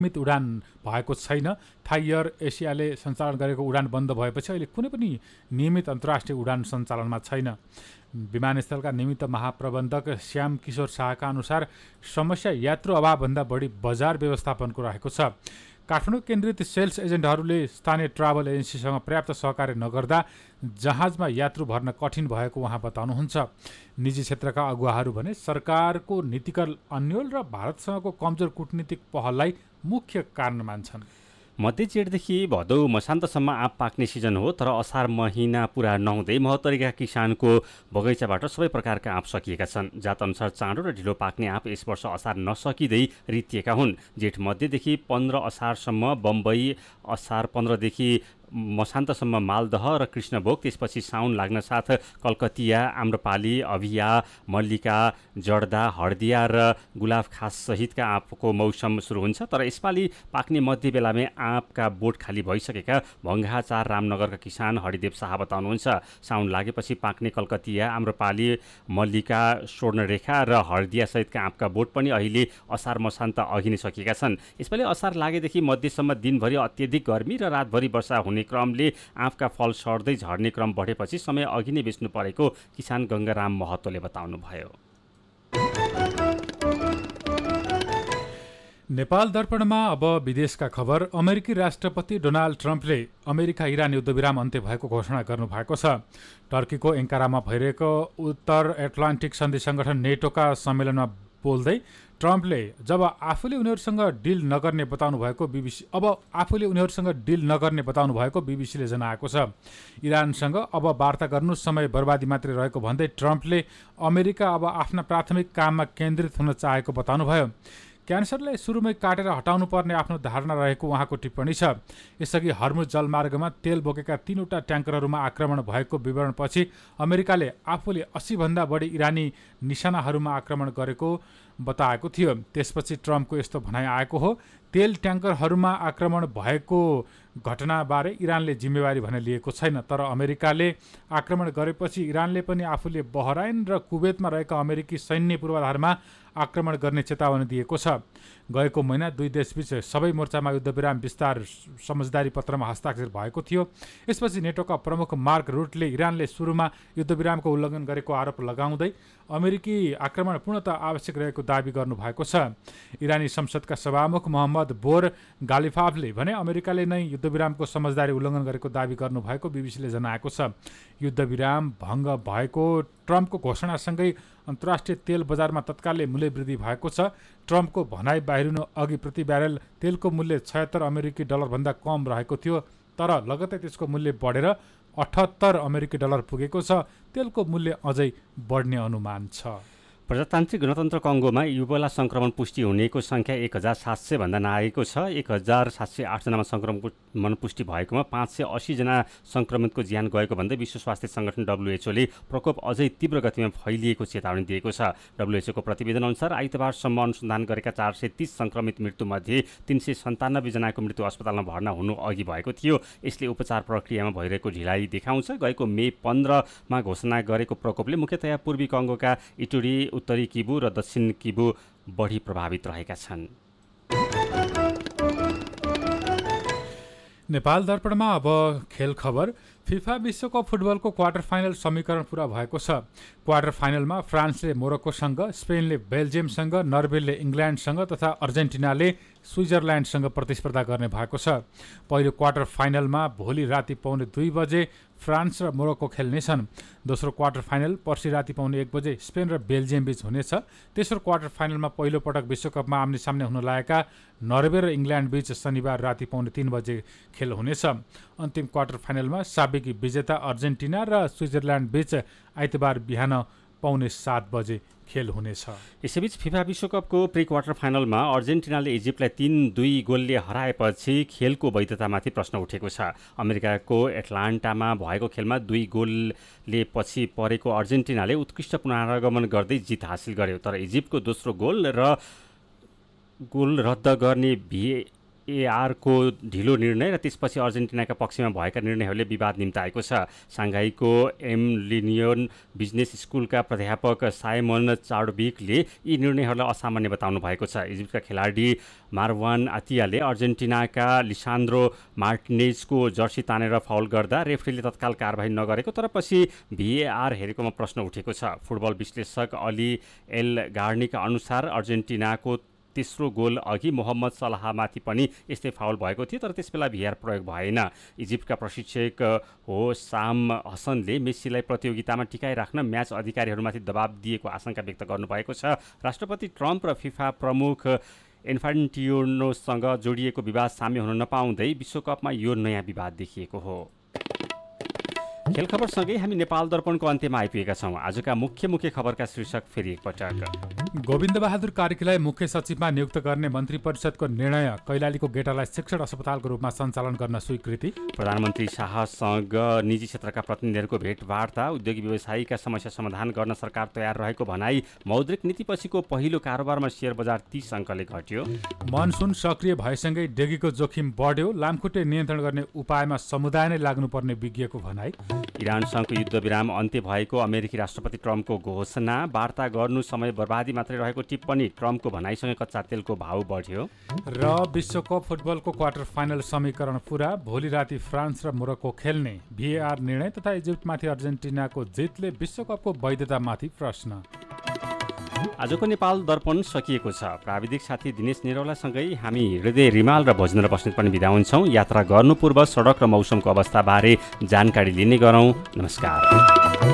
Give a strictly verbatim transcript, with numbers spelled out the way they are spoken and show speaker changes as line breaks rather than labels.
नियमित उडान भएको छैन। थाई एयर एसियाले सञ्चालन गरेको उडान बन्द भएपछि अहिले कुनै पनि नियमित अन्तर्राष्ट्रिय उडान सञ्चालनमा छैन। विमानस्थलका निमित्त महाप्रबन्धक श्याम किशोर शाहका अनुसार समस्या यात्रु अभावभन्दा बढी बजार व्यवस्थापनको रहेको छ। काठमाडौँ केन्द्रित सेल्स एजेन्टहरूले स्थानीय ट्राभल एजेन्सीसँग पर्याप्त सहकार्य नगर्दा जहाजमा यात्रु भर्न कठिन भएको उहाँ बताउनुहुन्छ। निजी क्षेत्रका अगुवाहरू भने सरकारको नीतिगत अन्यल र भारतसँगको कमजोर कूटनीतिक पहललाई मुख्य कारण मान्छन्।
मध्य जेठदेखि भदौ मसान्तसम्म आँप पाक्ने सिजन हो, तर असार महिना पुरा नहुँदै महोत्तरीका किसानको बगैँचाबाट सबै प्रकारका आँप सकिएका छन्। जातअनुसार चाँडो र ढिलो पाक्ने आँप यस वर्ष असार नसकिँदै रितिएका हुन्। जेठ मध्यदेखि पन्ध्र असारसम्म बम्बई, असार पन्ध्रदेखि मसान्तसम्म मालदह र कृष्णभोग, त्यसपछि साउन लाग्न साथ कलकतिया, आम्रपाली, अभिया, मल्लिका, जर्दा, हर्दिया र गुलाब खास सहितका आँपको मौसम सुरु हुन्छ। तर यसपालि पाक्ने मध्य बेलामै आँपका बोट खाली भइसकेका भङ्गाचार रामनगरका किसान हरिदेव शाह बताउनुहुन्छ। साउन लागेपछि पाक्ने कलकतिया, आम्रपाली, मल्लिका, स्वर्णरेखा र हर्दिया सहितका आँपका बोट पनि अहिले असार मसान्त अघि नै सकिएका छन्। यसपालि असार लागेदेखि मध्यसम्म दिनभरि अत्यधिक गर्मी र रातभरि वर्षा हुने क्रमले आँपका फल सर्दै झर्ने क्रम बढेपछि समय अघि नै बेच्नु परेको किसान गङ्गाराम महतोले बताउनुभयो।
नेपाल दर्पणमा अब विदेशका खबर। अमेरिकी राष्ट्रपति डोनाल्ड ट्रम्पले अमेरिका इरान युद्धविराम अन्त्य भएको घोषणा गर्नुभएको छ। टर्कीको एङ्कारामा भइरहेको उत्तर एटलान्टिक सन्धि सङ्गठन नेटोका सम्मेलनमा बोल्दै ट्रम्पले जब आफूले उनीहरूसँग डिल नगर्ने बताउनु भएको बिबिसी अब आफूले उनीहरूसँग डिल नगर्ने बताउनु भएको बिबिसीले जनाएको छ। इरानसँग अब वार्ता गर्नु समय बर्बादी मात्रै रहेको भन्दै ट्रम्पले अमेरिका अब आफ्ना प्राथमिक काममा केन्द्रित हुन चाहेको बताउनुभयो। क्यान्सरलाई सुरुमै काटेर हटाउनु पर्ने आफ्नो धारणा रहेको उहाँको टिप्पणी छ। यसअघि हर्मुज जलमार्गमा तेल बोकेका तीनवटा ट्याङ्करहरूमा आक्रमण भएको विवरणपछि अमेरिकाले आफूले अस्सी भन्दा बढी इरानी निशानाहरूमा आक्रमण गरेको बताएको थियो। त्यसपछि ट्रम्पको यस्तो भनाइ आएको हो। तेल ट्याङ्करहरूमा आक्रमण भएको घटनाबारे इरानले जिम्मेवारी भने लिएको छैन, तर अमेरिकाले आक्रमण गरेपछि इरानले पनि आफूले बहराइन र कुवेतमा रहेका अमेरिकी सैन्य पूर्वाधारमा आक्रमण गर्ने चेतावनी दिएको छ। गएको महिना दुई देशबीच सबै मोर्चामा युद्धविराम विस्तार समझदारी पत्रमा हस्ताक्षर भएको थियो। यसपछि नेटोका प्रमुख मार्क रुटले इरानले सुरुमा युद्धविरामको उल्लङ्घन गरेको आरोप लगाउँदै अमेरिकी आक्रमण पूर्णतः आवश्यक रहेको दावी गर्नुभएको छ। इरानी संसदका सभामुख मोहम्मद बोर गालिफाभले भने अमेरिकाले नै युद्धविरामको समझदारी उल्लङ्घन गरेको दावी गर्नुभएको बिबिसीले जनाएको छ। युद्धविराम भङ्ग भएको ट्रम्पको घोषणासँगै अन्तर्राष्ट्रिय तेल बजारमा तत्कालै मूल्य वृद्धि भएको छ। ट्रम्पको भनाइ बाहिरिनु अघि प्रति ब्यारेल तेलको मूल्य छयत्तर अमेरिकी डलरभन्दा कम रहेको थियो, तर लगतै त्यसको मूल्य बढेर अठहत्तर अमेरिकी डलर पुगेको छ। तेलको मूल्य अझै बढ्ने अनुमान छ।
प्रजातान्त्रिक गणतन्त्र कङ्गोमा इबोला सङ्क्रमण पुष्टि हुनेको सङ्ख्या एक हजार सात सय भन्दा नआएको छ। एक हजार सात सय आठजनामा सङ्क्रमण पुष्टि भएकोमा पाँच सय अस्सीजना सङ्क्रमितको ज्यान गएको भन्दै विश्व स्वास्थ्य सङ्गठन डब्लुएचओले प्रकोप अझै तीव्र गतिमा फैलिएको चेतावनी दिएको छ। डब्लुएचओको प्रतिवेदन अनुसार आइतबारसम्म अनुसन्धान गरेका चार सय तीस सङ्क्रमित मृत्युमध्ये तीन सय सन्तानब्बे जनाको मृत्यु अस्पतालमा भर्ना हुनु अघि भएको थियो। यसले उपचार प्रक्रियामा भइरहेको ढिलाइ देखाउँछ। गएको मे पन्ध्रमा घोषणा गरेको प्रकोपले मुख्यतया पूर्वी कङ्गोका इटुरी, उत्तरी किबु र दक्षिण किबु बढी प्रभावित रहेका छन्।
नेपाल दर्पणमा अब खेल खबर। फिफा विश्वकप फुटबलको क्वार्टर फाइनल समीकरण पुरा भएको छ। क्वार्टर फाइनलमा फ्रान्सले मोरक्कोसँग, स्पेनले बेल्जियमसँग, नर्वेले इङ्ग्ल्यान्डसँग तथा अर्जेन्टिनाले स्विजरल्यान्डसँग प्रतिस्पर्धा गर्ने भएको छ। पहिलो क्वार्टर फाइनलमा भोलि राति पाउने दुई बजे फ्रान्स र मोरक्को खेल्नेछन्। दोस्रो क्वार्टर फाइनल पर्सि राति पाउने एक बजे स्पेन र बेल्जियम बीच हुनेछ। तेस्रो क्वार्टर फाइनलमा पहिलो पटक विश्वकपमा आम्ने सामने हुन लागेका नर्वे र इङ्ग्ल्यान्ड बीच शनिबार राति पाउने तीन बजे खेल हुनेछ। अन्तिम क्वार्टर फाइनलमा साबिकी विजेता अर्जेन्टिना र स्विजरल्यान्ड बीच आइतबार बिहान पाउने सात बजे खेल हुनेछ।
यसैबीच फिफा विश्वकपको प्री क्वार्टर फाइनलमा अर्जेन्टिनाले इजिप्टलाई तीन दुई गोलले हराएपछि खेलको वैधतामाथि प्रश्न उठेको छ। अमेरिकाको एटलान्टामा भएको खेलमा दुई गोलले पछि परेको अर्जेन्टिनाले उत्कृष्ट पुनरागमन गर्दै जित हासिल गर्यो, तर इजिप्टको दोस्रो गोल र गोल रद्द गर्ने भि भिएआरको ढिलो निर्णय र त्यसपछि अर्जेन्टिनाका पक्षमा भएका निर्णयहरूले विवाद निम्ताएको छ। साङ्घाईको एम लिनियन बिजनेस स्कुलका प्राध्यापक साइमन चार्डविकले यी निर्णयहरूलाई असामान्य बताउनु भएको छ। इजिप्टका खेलाडी मार्वान आतियाले अर्जेन्टिनाका लिसान्द्रो मार्टिनेजको जर्सी तानेर फाउल गर्दा रेफ्रीले तत्काल कारबाही नगरेको तर पछि भिएआर हेरेकोमा प्रश्न उठेको छ। फुटबल विश्लेषक अली एल गार्नीका अनुसार अर्जेन्टिनाको तेस्रो गोल अघि मोहम्मद सलाहमाथि पनि यस्तै फाउल भएको थियो तर त्यसबेला भिआर प्रयोग भएन। इजिप्टका प्रशिक्षक हो साम हसनले मेस्सीलाई प्रतियोगितामा टिकाइराख्न म्याच अधिकारीहरूमाथि दबाब दिएको आशंका व्यक्त गर्नुभएको छ। राष्ट्रपति ट्रम्प र फिफा प्रमुख इन्फान्टिनोसँग जोडिएको विवाद साम्य हुन नपाउँदै विश्वकपमा यो नयाँ विवाद देखिएको हो। खेल खबरसँगै हामी नेपाल दर्पणको अन्त्यमा आइपुगेका छौँ। आजका मुख्य मुख्य खबरका शीर्षक फेरि एकपटक।
गोविन्द बहादुर कार्कीलाई मुख्य सचिवमा नियुक्त गर्ने मन्त्री परिषदको निर्णय। कैलालीको गेटालाई शिक्षण अस्पतालको रूपमा सञ्चालन गर्न स्वीकृति।
प्रधानमन्त्री शाहसँग निजी क्षेत्रका प्रतिनिधिहरूको भेटवार्ता। उद्योगी व्यवसायीका समस्या समाधान गर्न सरकार तयार रहेको भनाई। मौद्रिक नीतिपछिको पहिलो कारोबारमा सेयर बजार तीस अङ्कले घट्यो।
मनसुन सक्रिय भएसँगै डेगीको जोखिम बढ्यो। लामखुट्टे नियन्त्रण गर्ने उपायमा समुदाय नै लाग्नुपर्ने विज्ञको भनाई।
इरानसँगको युद्धविराम अन्त्य भएको अमेरिकी राष्ट्रपति ट्रम्पको घोषणा। वार्ता गर्नु समय बर्बादी मात्रै रहेको टिप्पणी। ट्रम्पको भनाइसँगै कच्चा तेलको भाउ बढ्यो।
र विश्वकप फुटबलको क्वार्टर फाइनल समीकरण पुरा। भोलि राति फ्रान्स र मोरक्को खेल्ने। भिएआर निर्णय तथा इजिप्टमाथि अर्जेन्टिनाको जितले विश्वकपको वैधतामाथि प्रश्न।
आजको नेपाल दर्पण सकिएको छ। प्राविधिक साथी दिनेश निरौलासँगै हामी हृदय रिमाल र भोजन र बस्नेत पनि बिदा हुन्छौँ। यात्रा गर्नु पूर्व सडक र मौसमको अवस्थाबारे जानकारी लिने गरौँ। नमस्कार।